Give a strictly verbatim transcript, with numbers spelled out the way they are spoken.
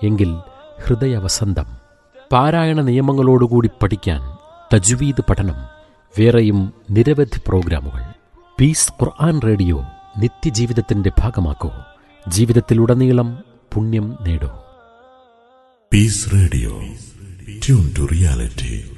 എങ്കിൽ ഹൃദയവസന്തം. പാരായണ നിയമങ്ങളോടുകൂടി പഠിക്കാൻ തജ്വീദ് പഠനം. വേറെയും നിരവധി പ്രോഗ്രാമുകൾ. പീസ് ഖുർആൻ റേഡിയോ നിത്യജീവിതത്തിന്റെ ഭാഗമാക്കൂ. ജീവിതത്തിലുടനീളം പുണ്യം നേടൂ. Piece radio, tune to reality.